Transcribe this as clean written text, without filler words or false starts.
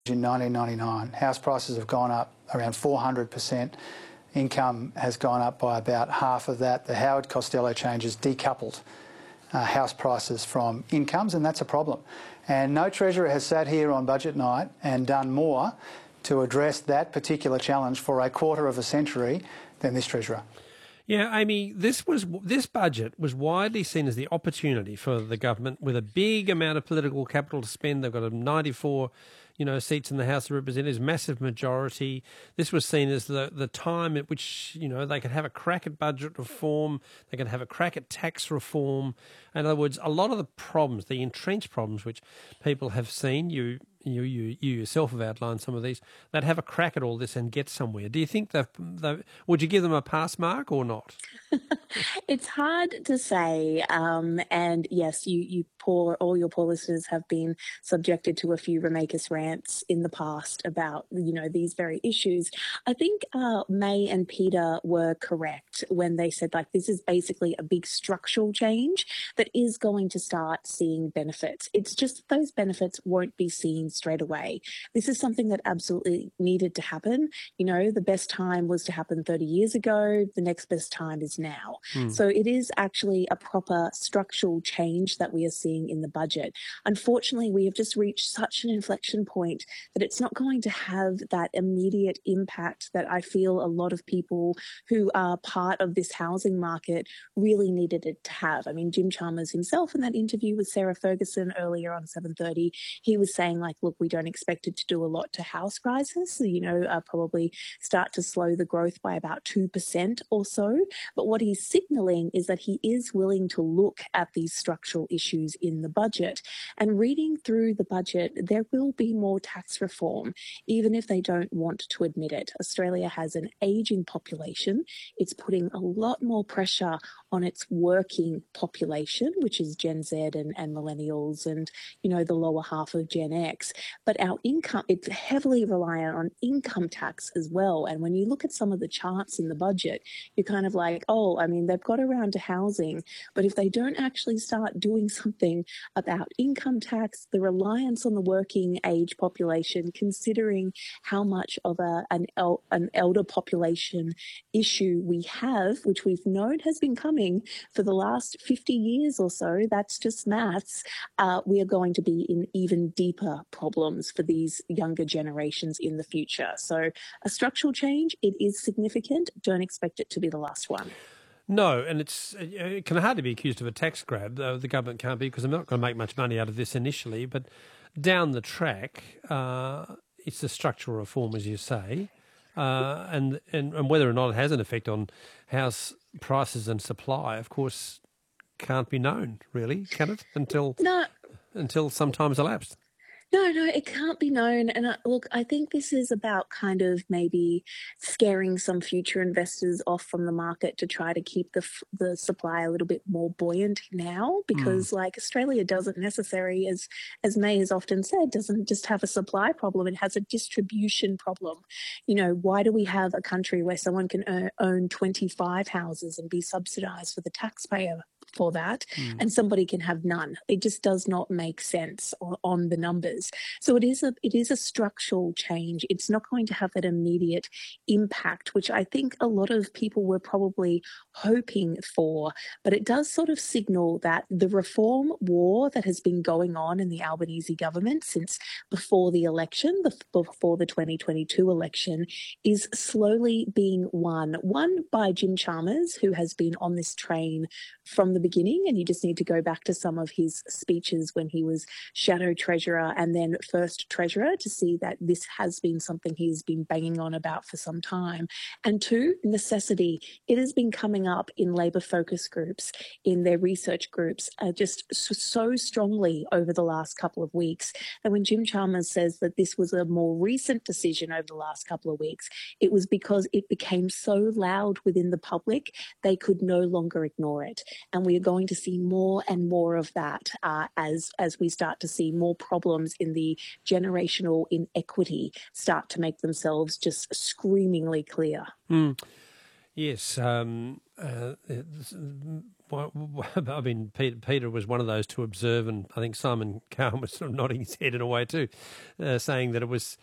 in 1999. House prices have gone up around 400%. Income has gone up by about half of that. The Howard Costello changes decoupled house prices from incomes, and that's a problem. And no Treasurer has sat here on budget night and done more to address that particular challenge for a quarter of a century than this Treasurer. Yeah, Amy, this budget was widely seen as the opportunity for the government with a big amount of political capital to spend. They've got a 94 seats in the House of Representatives, massive majority. This was seen as the time at which, they could have a crack at budget reform, they could have a crack at tax reform. In other words, a lot of the problems, the entrenched problems which people have seen, you yourself have outlined some of these, they'd have a crack at all this and get somewhere. Do you think would you give them a pass mark or not? It's hard to say. And yes, all your poor listeners have been subjected to a few Ramakis rants in the past about, these very issues. I think May and Peter were correct when they said, this is basically a big structural change that is going to start seeing benefits. It's just those benefits won't be seen straight away. This is something that absolutely needed to happen. The best time was to happen 30 years ago. The next best time is now. So it is actually a proper structural change that we are seeing in the budget. Unfortunately, we have just reached such an inflection point that it's not going to have that immediate impact that I feel a lot of people who are part of this housing market really needed it to have. I mean, Jim Chalmers himself in that interview with Sarah Ferguson earlier on 7:30, he was saying look, we don't expect it to do a lot to house prices, probably start to slow the growth by about 2% or so. But what he's signalling is that he is willing to look at these structural issues in the budget. And reading through the budget, there will be more tax reform, even if they don't want to admit it. Australia has an ageing population. It's putting a lot more pressure on its working population, which is Gen Z and millennials and, the lower half of Gen X. But our income, it's heavily reliant on income tax as well. And when you look at some of the charts in the budget, you're kind of they've got around to housing, but if they don't actually start doing something about income tax, the reliance on the working age population, considering how much of an elder population issue we have, which we've known has been coming for the last 50 years or so, that's just maths, we are going to be in even deeper problems for these younger generations in the future. So a structural change, it is significant. Don't expect it to be the last one. No, and it can hardly be accused of a tax grab, though the government can't be, because they're not going to make much money out of this initially. But down the track, it's a structural reform, as you say, and whether or not it has an effect on house prices and supply, of course, can't be known, really, can it? Until some time's elapsed. No, it can't be known. And look, I think this is about kind of maybe scaring some future investors off from the market to try to keep the supply a little bit more buoyant now, because Australia doesn't necessarily, as May has often said, doesn't just have a supply problem, it has a distribution problem. Why do we have a country where someone can own 25 houses and be subsidised for the taxpayer for that, and somebody can have none? It just does not make sense on the numbers. So it is a structural change. It's not going to have that immediate impact, which I think a lot of people were probably hoping for. But it does sort of signal that the reform war that has been going on in the Albanese government since before the election, before the 2022 election, is slowly being won by Jim Chalmers, who has been on this train from the beginning, and you just need to go back to some of his speeches when he was Shadow Treasurer and then First Treasurer to see that this has been something he's been banging on about for some time. And two, necessity. It has been coming up in Labor focus groups, in their research groups, just so strongly over the last couple of weeks. And when Jim Chalmers says that this was a more recent decision over the last couple of weeks, it was because it became so loud within the public, they could no longer ignore it. And we are going to see more and more of that as we start to see more problems in the generational inequity start to make themselves just screamingly clear. Yes. I mean, Peter was one of those to observe, and I think Simon Cowen was sort of nodding his head in a way too, saying that it was